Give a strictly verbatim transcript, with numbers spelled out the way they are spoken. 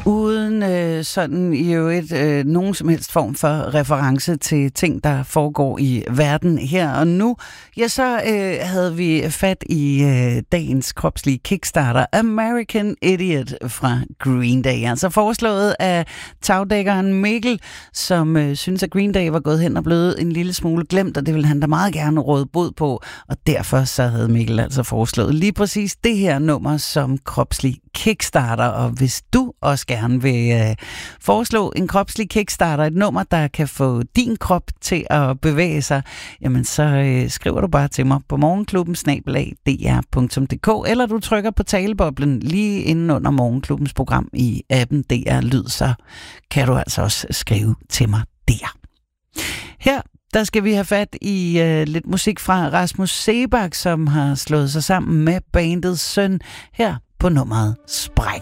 uden øh, sådan i øvrigt øh, nogen som helst form for reference til ting, der foregår i verden her og nu, ja, så øh, havde vi fat i øh, dagens kropslige kickstarter, American Idiot fra Green Day. Altså foreslået af tagdækkeren Mikkel, som øh, synes, at Green Day var gået hen og blevet en lille smule glemt, og det ville han da meget gerne råde bod på, og derfor så havde Mikkel altså foreslået lige præcis det her nummer som kropslig kickstarter. Og hvis du også gerne vil øh, foreslå en kropslig kickstarter, et nummer, der kan få din krop til at bevæge sig, jamen så øh, skriver du bare til mig på morgenklubben snabel-a d r punktum d k, eller du trykker på taleboblen lige inden under morgenklubbens program i appen D R Lyd, så kan du altså også skrive til mig der. Her der skal vi have fat i øh, lidt musik fra Rasmus Seebach, som har slået sig sammen med bandets søn her på nummeret Spræk.